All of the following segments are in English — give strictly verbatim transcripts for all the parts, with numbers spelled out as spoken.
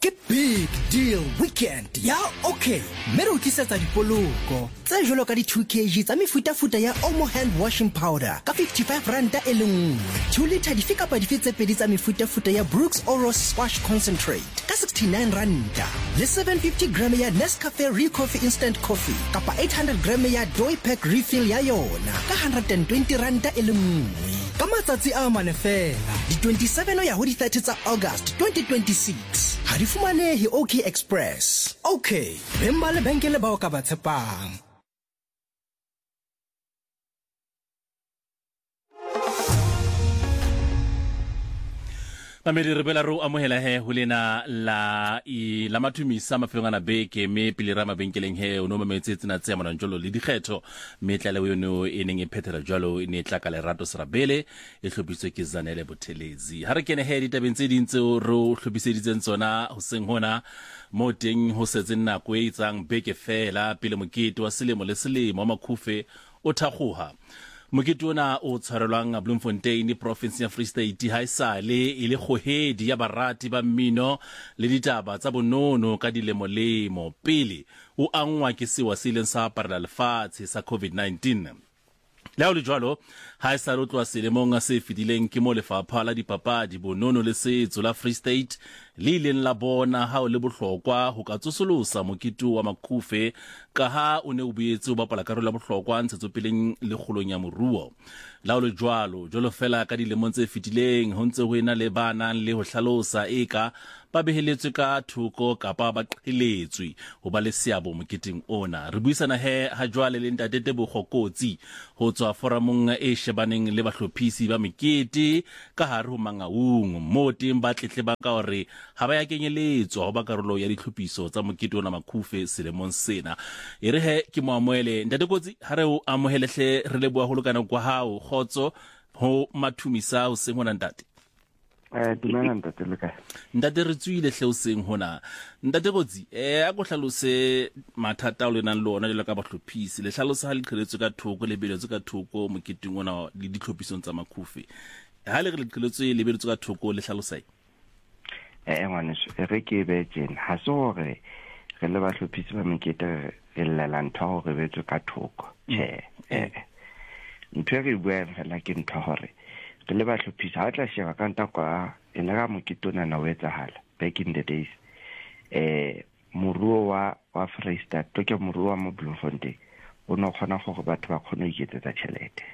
Ke big deal weekend ya okay mme re o tlisetsa dipoloko tse jwalo ka di two kilograms tsa mefutafuta ya Omo hand washing powder ka fifty-five rand e le nngwe, two litre dife kapa dife tse pedi tsa mefutafuta ya Brooks Oral Splash Concentrate ka sixty-nine rand, le seven fifty grams ya Nescafe Real Coffee Instant Coffee kapa eight hundred grams ya Doi Pack Refill ya yona ka one hundred twenty rand e le nngwe. Ka matsatsi a mane fela di twenty-seven ya ho di thirty tsa August twenty twenty-six ha di fumanehe OK Express. Okay, remba le benkele ba o ka ba tshepang. Mamedi re bela ro amohela he hulena la i la mathumisa mafelong ana beke me pele ra mabenkeleng he o no mametse tsena tse amana njolo le dikgetho metla le yono e neng e phethela jwalo e ne tla ka lerato serabele e hlopitswe ke Zanele Buthelezi. Ha re kene he ditabeng tse dintse ro hlophiseditseng tsona ho seng hona mo teng ho setse nna ko e tsang beke fela pele mokete wa selemo le selemo wa makhufe o thakgoha. Mokete ona o tshwarelwang Bloemfontein province ya Free State ha isale ile kgohedi ya barati ba mmino le ditaba tsa bonono ka dilemolemo pele o angwa ke sewa se ileng sa parela lefatshe sa COVID nineteen. Lao le jwalo ha isale o tloa selemong se fetileng ke mo lefapha la dipapadi bonono le setso la Free State le ileng la bona ha o le bohlokwa ho ka tsosolosa mokete wa makhufe ka ha o ne o boetse o bapala karolo ya bohlokwa ntshetsopeleng le kgolong ya moruo. Lao le jwalo jolo fela ka dilemong tse fetileng ho ntse ho ena le bana le ho hlalosa eka ba beheletswe ka thoko kapa ba qheletswe ho ba le seabo moketeng ona. Re buisana he ha jwale le ntate Bogokotsi ho tswa forumong e shebaneng le bahlophisi ba mekete ka hare ho Mangaung mo teng ba tletleba ka hore ha ba ya kenyeletswa ho ba karolo ya ditlhophiso tsa mokete ona makhufe selemong sena. E re he ke mo amohele ntate Kotsi ha re o amohelehle re leboa ho lokana kwa hao khotso ho mathumisa ho seng hona ntate. Eh dumela ntate le kae? Ntate re tswile hle o seng hona. Ntate Kotsi eh a go hlalose mathata o le nang le ona le ka bahlophisi le hlalosa ha le qheletswe ka thoko le beletswe ka thoko moketeng ona le ditlhophisong tsa makhufe. Ha le re le qheletswe le beletswe ka thoko le hlalosa e eh ngwane se re ke be tjena ha se hore re le bahlophisi ba mekete re lela ntho hore betswe ka thoko tjhe eh ntho re bua fela ke ntho hore re le bahlophisi ha tla sheba ka nta kwa ene ga moketona na o etsahala back in the days eh moruo wa wa Freestad to ke moruo wa mo Bloemfontein o no khona gore batho ba khone go iketsetsa tšhelete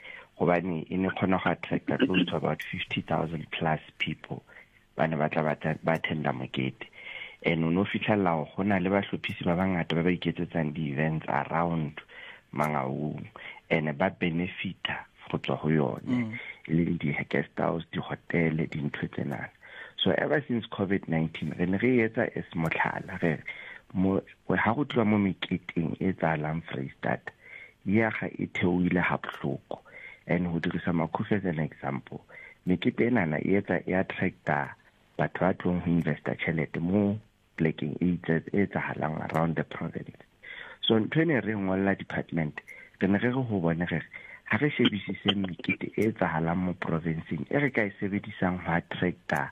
gobane ene khona go attract close to about fifty thousand plus people bana ba tla ba tenda mokete and no fitlhela go na le bahlophisi ba bangata ba ba iketsetsang di events around Mangaung and ba benefita go tswa go yone le di guest house di hotel di ntho tsena. So ever since COVID nineteen re ne re etsa es motlhala re mo ha go tloa mo meketeng e tsalang Freestad ya ga e theoile ha bohloko and ho dirisa makhufe as an example mekete ena na e etsa e attracta batho ba tlong ho investa tšhelete mo plekeng e etsahalang around the province. So ntho ne re ngolla department re ne re go bona re ha re shebisise mekete e etsahalang mo provinceng e re ka e sebedisang ho attracta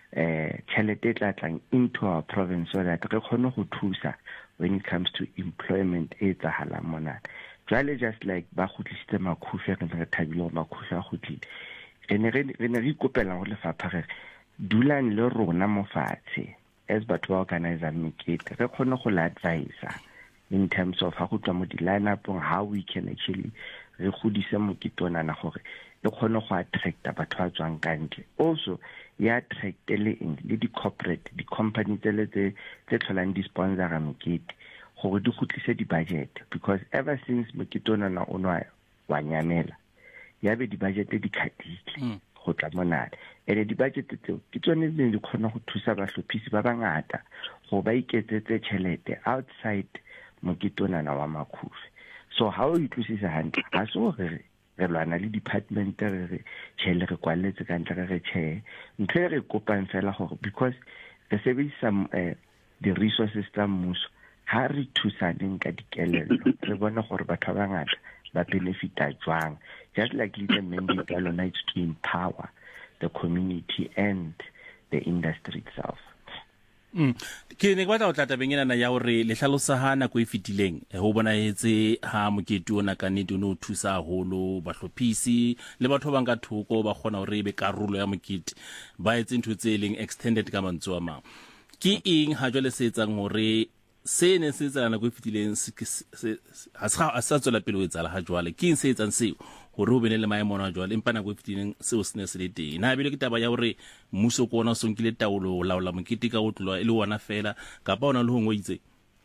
eh tšhelete tla tlang into our province so that re kgone go thusa when it comes to employment e etsahalang mona. Jwale just like ba khutlisitse makhufe re re thabile makhufe a khutlile re ne re ne re ikopela go lefapha re dulang le rona mo fatshe as batho ba organize mekete re kgone go la advise in terms of how to mo di line up on how we can actually re godisa mokete ona na gore e kgone go attracta batho ba tswang kantle. Also ya attract le in le di corporate di company tse tse tse tlholang di sponsor mekete gore di gotlise di budget because ever since mokete ona na onwa wa nyamela ya be di budget di khatile go tla monana ene di budget tseo ke tsone di kgona go thusa bahlophisi ba bangata go ba iketsetse tšhelete outside mokete ona na wa makhufe. So how you to see hantle ha so re re lwana le department re re tshele re kwaletse ka ntle re tshe ntwe re kopang fela gore because re sebedisa the resources tsa mmuso ha re thusaneng ka dikelello re bona gore batho ba bangata ba benefita jwang just like the mandate alone to empower the community and the industry itself. Mm. Ke ne ke batla go tla tabeng ena ya hore le hlalosa ha nako e fetileng ho bona etse ha mokete ona ka nnete o no thusa haholo bahlophisi le batho ba nka thoko ba kgona hore e be karolo ya mokete ba etse ntho tse leng extended ka mantswe a mang ke eng ha jwale se etsang hore se ne se etsa nako e fetileng ha sa tswela pele ho etsala ha jwale ke eng se etsang seo hore ho bene le maemo a jwale empa nako e fetileng seo se ne se le teng na bile ke taba ya hore mmuso ko ona o sonkile taolo ho laola mokete ka ho tlwa e le ona fela kapa ona le ho ngoitse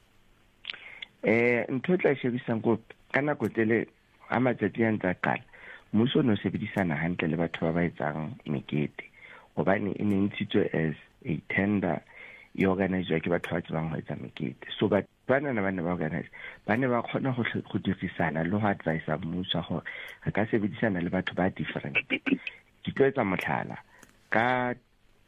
eh ntho tla shebisang go ka nako tele a matsatsi a ntsa qala mmuso no sebedisana hantle le batho ba ba etsang mekete hobane e ne ntshitswe as a tender e organizwa ke batho ba tsebang ho etsa mekete so ba bana na bana ba organize bana ba khona go go dirisana le ho advise mmuso go re ka sebedisana le batho ba different ke tlo etsa motlhala ka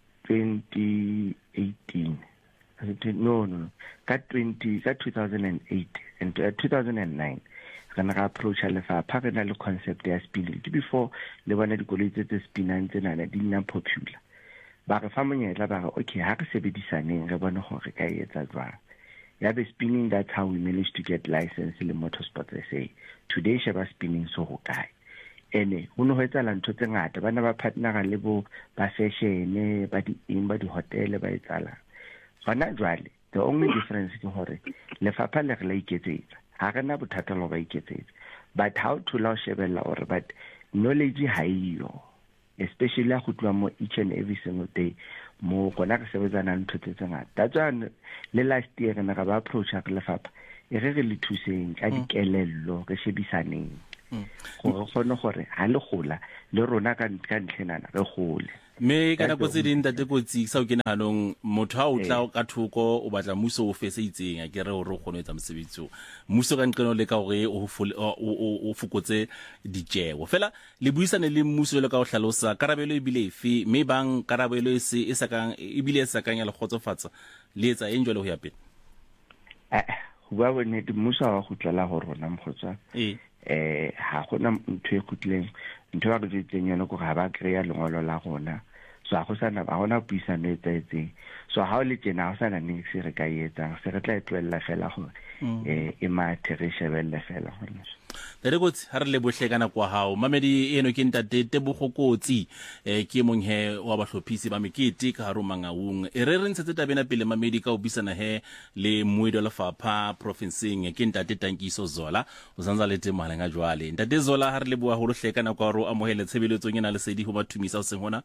twenty eighteen no no ka twenty ka two thousand eight and uh, two thousand nine kana ga approach le fa pa re na le concept ya spinning before le bona dikoloi tse tse spinang tsena di nna popular ba re fa monyetla ba re okay ha re sebedisaneng re bone gore ka etsa jwang ya be spinning that's how we managed to get license le motorsport S A today sheba spinning so ho kae ene ho no ho etsala ntho tse ngata bana ba partnera le bo ba fashion ba di imba di hotel ba etsala hona jwale the only difference ke hore lefapha le re la iketsetsa ha rena bothata lo ba iketsetsa but how to la shebella or but knowledge ha iyo especially ha go tloa mo each and every single day mo gona re sebetsana ntho tse ngata that's why le last year re na ga ba approach re lefapha e re re le thuseng ka dikelello re shebisaneng go gona gore ha le gola le rona ka ka ntlhenana re gole me kana go tse ding tate go tsi sa o kena hanong motho ha o tla ka thoko o batla mmuso o fese itseng a ke re hore o kgone etsa mosebetsi mmuso ka nqeno le ka hore o o fokotse ditjeo fela le buisane le mmuso le ka o hlalosa karabelo e bile efe me bang karabelo e se e sakang e bile e sakang ya le khotsofatsa le etsa eng jwale ho ya pele eh ho ba bone mmuso wa go tlala ho rona mkhotsa eh eh ha gona ntho e kutleng ntho ba re tseng yona go ga ba kreya lengolo la gona so a go sana ba gona puisano e tsetseng so ha o le tjena go sana ning se re ka etsa se re tla etwella fela go eh e ma tereshebelle fela gona tere gotsi ha re le bohle kana kwa hao mamedi eno ke ntate Tebogokotsi eh ke monghe wa bahlophisi ba mekete ka haro mangaung e re re ntse tabena pele mamedi ka o bisana he le mmuedo la fapha provinceng ke ntate Tankiso Zola o sanza le tema nga jwale ntate Zola ha re le bua ho hle kana kwa ro amohele tshebeletso nyena le sedi ho bathumisa o seng hona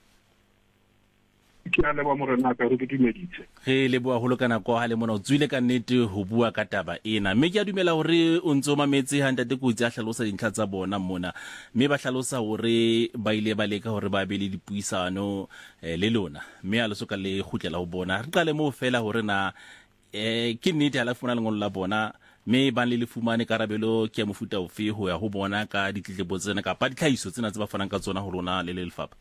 ke a le ba morena ka re ke dumeditse ge le bua holo kana kwa le mona o tswile ka nnete ho bua ka taba ena mme ke a dumela hore o ntse o mametse ha ntate Kotsi a hlalosa dintlha tsa bona mona mme ba hlalosa hore ba ile ba leka hore ba be le dipuisano le lona mme a le soka le khutlela ho bona re qale mo fela hore na eh ke nnete ha la funa le ngolo la bona me ba le le fumane karabelo ke mofuta ofe ho ya ho bona ka ditletlebo tsena ka pa ditlhaiso tsena tse ba fanang ka tsona ho rona le le lefapha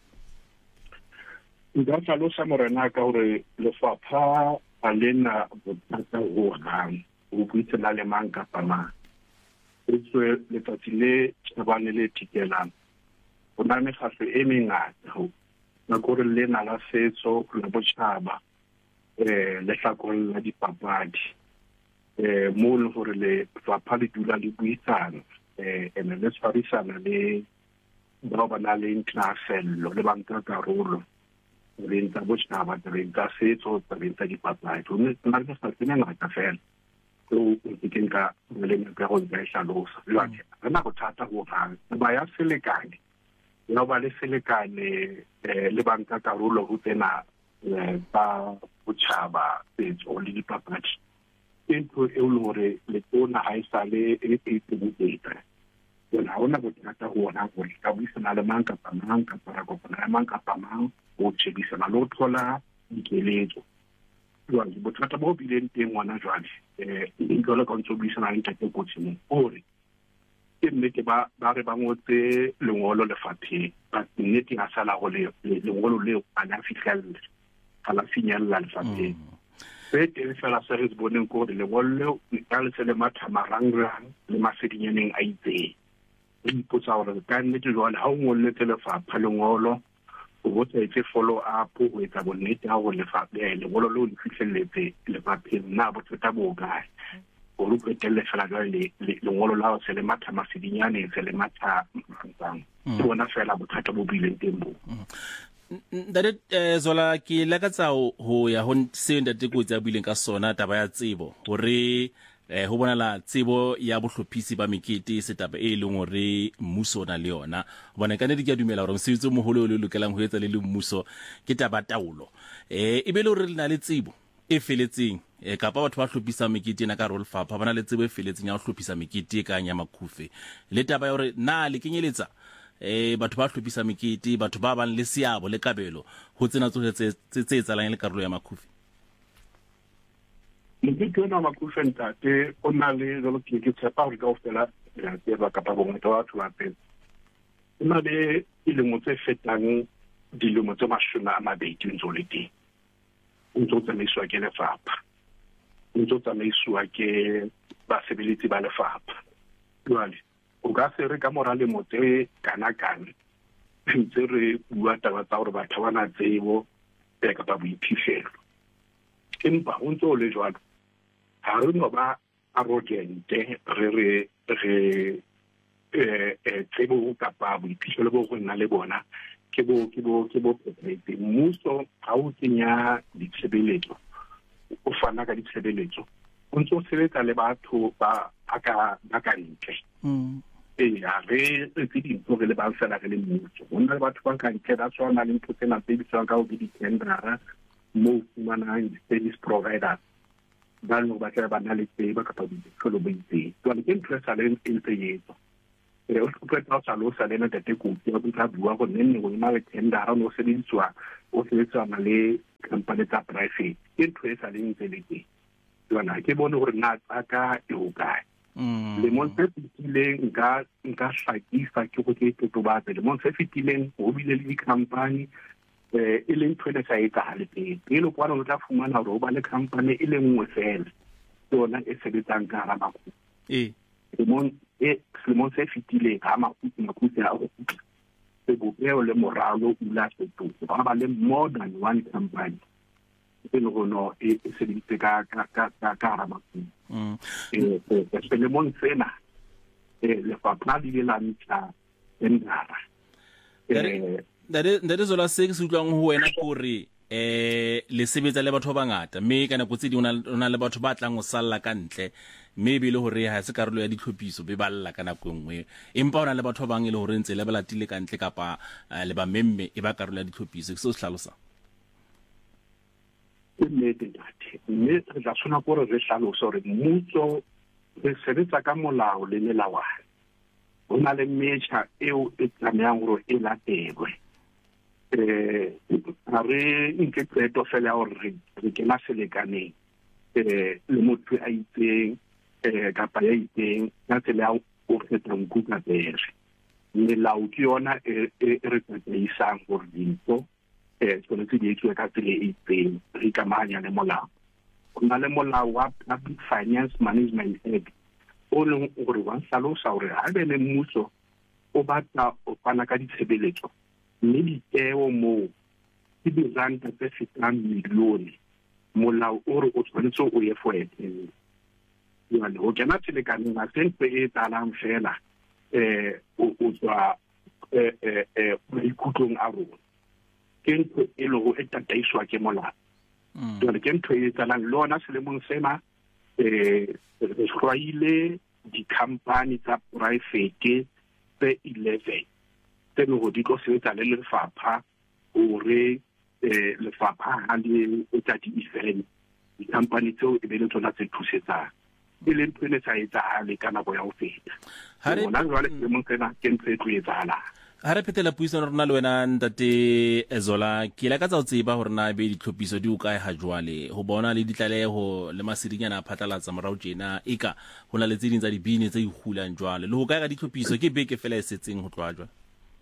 nka tlhalosa morena ka hore lefapha a lena bothata ho hang ho buisana le mang kapa mang e tswe letsatsi le tsebane le tikelang ho na mekgatlo e mengata ho na gore lena la setso la botjhaba eh le hlakong la dipapadi eh mo le hore le lefapha le dula le buisana eh ene le tshwarisana le ba ba na le intlafello le banka karolo le ntsa botjhaba le ntsa setso le ntsa dipapadi ho nna le sa tsena ngata fela so ke nka le nka go nka hlalosa jwale rena go thata ho hang ba ya selekane ya ba le selekane le banka karolo ho tsena ba botjhaba setso le dipapadi ntho e le hore le tona ha isa le e tsebutse bona ona bothata ho ona go ka buisana le mang kapa mang kapa ra kopana le mang kapa mang o tshebisana lo thola dikeletso jwale bothata bo bileng teng ngwana jwale eh ntlo le ka ntso buisana le ntate Kotsi ore ke nnete ba ba re ba ngotse lengolo lefapheng ba nnete ga sala go le lengolo le a na fitlhelle ga la finyella lefapheng se teng fela se re boneng ko le lengolo ka le se le mathamarangrang le masedinyaneng a itseng ipotsa hore ka nnete jwale ha o ngolletse lefapha lengolo go tsetse follow up go etsa bonnete ga go lefa le go lo le fitlheletse le papheng na bothata bo kae go lo phetelle fela ga le le ngolo la se le matha masidinyane se le matha mfantang ke bona fela bothata bo bileng teng bo Dade Zola ke la ka tsa ho ya ho se ndate go tsa buileng ka sona taba ya tsebo hore eh ho bona la tsebo ya bohlophisi ba mekete setaba e leng hore mmuso na le yona bona ka ne di ke dumela hore mosebetsi mo holo le lokelang ho etsa le le mmuso ke taba taolo eh e be le hore le na le tsebo e feletseng e ka pa batho ba hlophisa mekete na ka role fapa bana le tsebo e feletseng ya ho hlophisa mekete ka nya makhufe le taba ya hore na le kenyeletsa eh batho ba hlophisa mekete batho ba bang le seabo le kabelo ho tsena tsohle tse tse etsalang le karolo ya makhufe Mekete ona makhufe ntate o na le jalo ke ke tshepa hore ka ofela ya tseba ka pa bongata wa batho ba pele o na le dilemo tse fetang dilemo tse mashome a mabedi ntse le teng o ntse o tsamaiswa ke lefapha o ntse o tsamaiswa ke basebeletsi ba lefapha jwale o ka se re ka morale motse kana kana ntse re bua taba tsa hore batho ba na tsebo e ka pa boiphihlelo empa o ntse o le jwalo ha re no ba arrogante re re re eh eh tsebo ka pa boiphihlelo bo go nna le bona ke bo ke bo ke bo protect mmuso ha o tsenya ditshebeletso o fana ka ditshebeletso o ntse o sebetsa le batho ba aka ba ka ntle mm eh a re re dintho re le ba fela re le mmuso o nna le batho ba ka ntle ba tswana le ntho tsena tse di tswang ka o di tendera mo fumanang service providers ba no ba tla ba na le tseba ka pa ditsholo ba itse tswana ke ntho sa le ntse yetso e o tlo tsa lo sa le na tete go ya ba bua go nne go ina le tendera no se ditswa o se tswa na le company tsa private ke ntho e sa le ntse le tse tswana ke bone gore na tsaka e o kae le mo se fitileng nka nka hlakisa ke go ke totobatse le mo se fitileng go bile le di-company eh e leng ntho e sa etsagale pele pele kwa no tla fumana hore o ba le company e le nngwe fela tsona e sebetsang ka hara makhubu eh le mo e le mo se fitileng ha makhubu makhubu a go se bopeo le moralo o la setso ba ba le more than one company e le gono e sebeditse ka ka ka ka hara makhubu mm eh se le mo sena eh le fapna di la ntsha endara eh Dade dade Zola se ke se utlwang ho wena gore eh le sebetsa le batho ba bangata mme kana go tse di ona le batho ba tlang go salla ka ntle mme be le hore ha se karolo ya ditlhophiso be balla kana go nngwe empa ona le batho ba bang e le hore ntse le balatile ka ntle kapa le ba memme e ba karolo ya ditlhophiso se se hlalosa mme date mme re tla tsona gore re hlalosa hore mmuso re sebetsa ka molao le melawana ona le mecha eo e tsamaya gore e latelwe eh a re nke tseto fela hore re ke la selekaneng eh le motho a itseng eh kapa ya itseng ka tsela o fetang ku ka bere melao ke yona e re tsheisang gore dintho eh tsone tse di etswa ka tsela e itseng re ikamanya le molao ona le molao wa Public Finance Management Act o leng gore wa hlalosa hore ha be le mmuso o batla o fana ka ditshebeletso mme diteo mo ke di ranta tse fetang milione molao o re o tshwanetse o ye foeteng jwale o kena tselekaneng a sentse e talang fela eh o tswa eh eh maikutlong a rona ke ntho e le go e tataiswa ke molao jwale ke ntho e talang lona selemong sena eh re hlwaile di-company tsa private tse eleven tse le go di tlo sebetsa le lefapha hore eh lefapha ha le etsa di-event di-company tseo e be le tsona tse thusetsang e le ntho e sa etsahale ka nako ya ho feta bona jwale ke mo tsena ke ntse e tlo etsahala ha re phethela puisano rona le wena ntate Zola ke la ka tsa o tseba hore na be ditlhophiso di o kae ha jwale ho bona le ditlaleho le masirinyana a phatlalatsa morao tjena eka hona le tse ding tsa dibine tse ikhulang jwale le ho kae ga ditlhophiso ke beke fela e setseng ho tloa jwale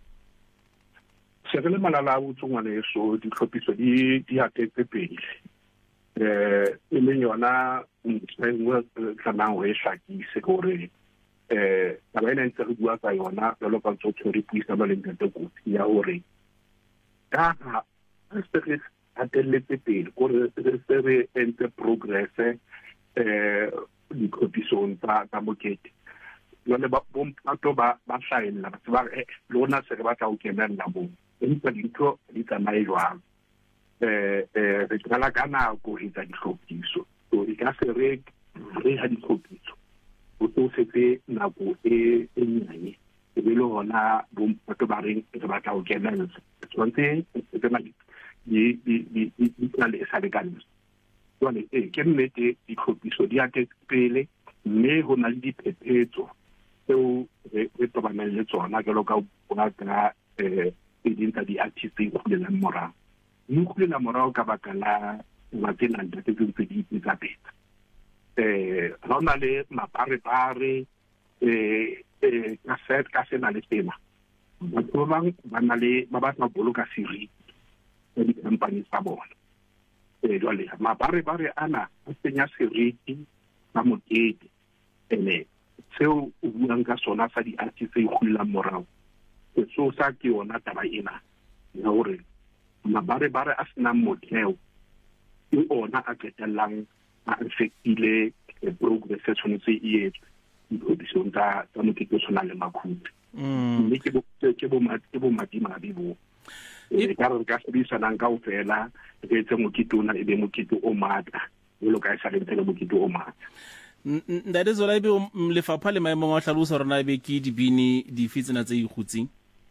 se re le malala a botsongwane so ditlhophiso di di atetse pele eh e le yona ntse tsamang ho e hlakise gore eh ba ena ntse re bua ka yona jalo ka tsotso re puisa ba le ntse go ya hore ka ha se re atelletse pele gore se re ente progress eh di conditions tsa tsa mokete lone ba bompato ba ba hlaella ba ba lona se re batla o kenella mo empa dintho di tsamaye jwang eh eh re tsala kana go etsa dihlophiso so e ka se re re ha dihlophiso o tlo setse nako e e nyane e be le hona bompato ba reng re batla o kenella tsonte se tsena di di di di tsale sa le kana jwale e ke nnete dihlophiso di a te pele mme ho na le diphephetso tseo re tobanang le tsona jalo ka bona ka eh e dinta di artist go le morao mo go le morao ka baka la matsena di tse tse di tsa peta eh rona le mapare pare eh eh ka set ka sena le tema ba tsobang ba na le ba ba tla boloka siri di company tsa bona eh jwale mapare pare ana a senya seriti ba mokete ene seo o buang ka sona sa di artist e go le morao so sa ke ona taba ena ya hore mabare bare a sena motheo e ona a ketelang a affectile progress e tshwanetse e e production tsa tsa mokete sona le makhuti mme ke bo ke bo ma ke bo madima bibo e ka re ka sebisa nang ka ofela re etse mokete ona e be mokete o mata lo ka isa le ntele mokete o mata ndade zola ibe lefapha le maemo a hlalosa rona be ke dibini di fitsena tse ikhutsing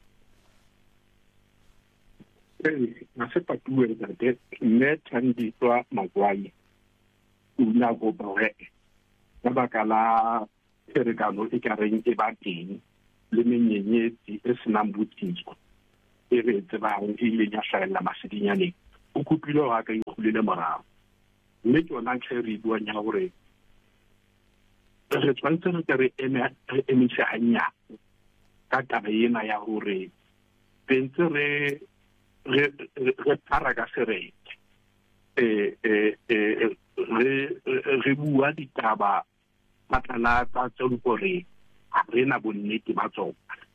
eh na se patue ntate mme tandi twa magwai una go bawe ka baka la tserekano e ka reng e ba teng le menyenyetsi e senang botsitso e re tseba ho ile nya hlaela masedinyane o kupile wa ka ikgulile morao mme tsona ke re bua nya hore re tshwantse re re eme re emise hanya ka taba ena ya hore pentse re re re para ka serete eh eh re re bua ditaba matlala tsa tsone ha rena bonnete ba tsona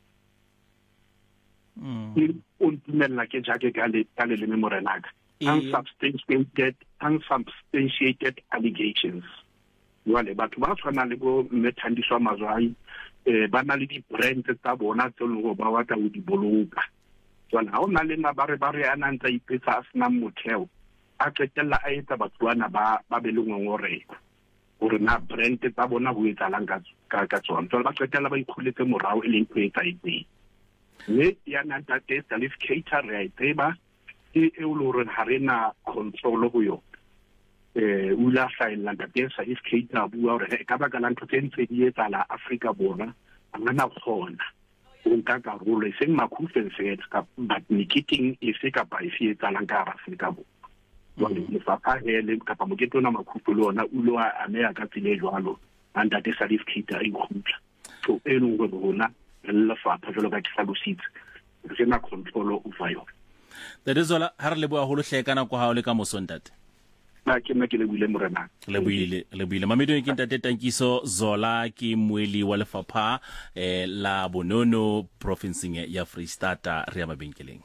mm o ntumella ke jake ka le ka le le morenaka unsubstantiated unsubstantiated allegations wale batho ba tshwana le go methandiswa mazwai eh ba na le di brand tsa bona tse lo ba wa ta o di boloka tswana ha ona le mabare bare ana ntsa ipetsa asina motheo a tsetela a etsa batswana ba ba be le ngongore gore na brand tsa bona ho etsa langa ka ka tsona tswana ba tsetela ba ikhuletse morao e leng go etsa itseng le ya na ta test qualificator re tseba e e lo re ha rena control go yo eh ula hlaela ka test qualificator bua hore ka ba ka la ntse ntse di etsa la Africa bona ngana khona o nka ka rolo se makhufe se ka but nikiting e se ka ba e etsa la ka Africa bona jwale le fa ka hele ka pa moketo na makhufe le ona o lo a me ka tsile jwalo anda test qualificator e khutla so e lo go bona le fa pa jolo ka tlhalositse re na control over yo that is all ha re le bua ho lo hlekana go ha o le ka mosontate na ke nna ke le buile morena le buile le buile mamedo ke ntate Tankiso Zola ke moeli wa lefapha eh la Bonono provinceng ya Free State re ya mabenkeleng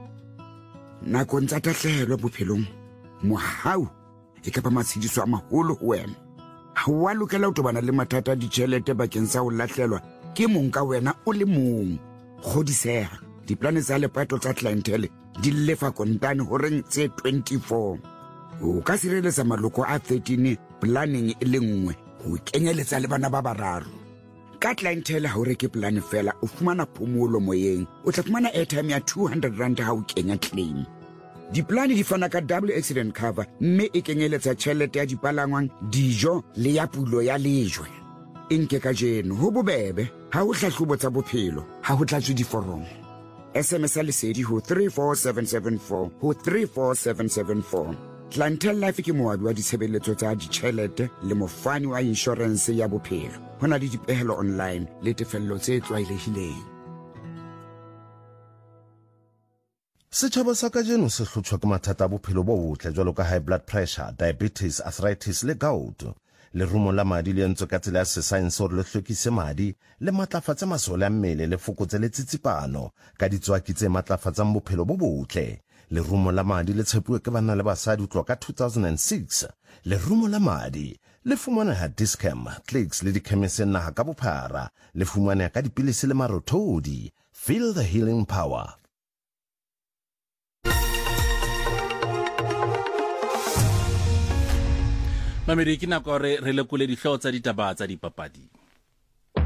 na kontsa tahlelo bophelong mohau e ka ba matshidiso a maholo ho wena ha wa lokela ho tobana le mathata di tšhelete bakeng sa ho lahlelwa ke mong ka wena o le mong godiseha diplane tsa lepato tsa clientele di lefa kontane ho reng tse twenty-four o ka sireletsa maloko a thirteen planning e le nngwe ho kenyeletsa le bana ba bararo ka clientele ha o reke plan fela o fumana phomolo moyeng o tla fumana airtime ya two hundred rand ha o kenya claim diplane di fana ka double accident cover mme e kenyeletsa tšhelete ya dipalangwang dijo le ya pulo ya lejwe inke ka jeno ho bobebe ha o hlahlobo tsa bophelo ha ho tlatswe diforomo S M S lesedi ho three four seven seven four ho three four seven seven four Clientele Life ke moabi wa ditshebeletso tsa ditšhelete le mofani wa insurance ya bophelo hona le dipehelo online le tefello tse tlwaelehileng Setjhaba sa kajeno se hlotshwa ke mathata a bophelo bo botle jwalo ka high blood pressure, diabetes, arthritis le gout. Le rumo la madi le entse ka tsela ya science hore le hlwekise madi le matlafatse masole a mmele le fokotse le tsitsipano ka ditswaki tse matlafatsang bophelo bo botle. lerumo la madi le tshepiwe ke banna le basadi ho tloha ka two thousand six. Lerumo la madi le fumaneha Dischem, Clicks le dikhemiseng naha ka bophara, le fumaneha ka dipilisi le marothodi. Feel the healing power. Mamedi ke nako re re lekole dihlotsa ditaba tsa dipapadi.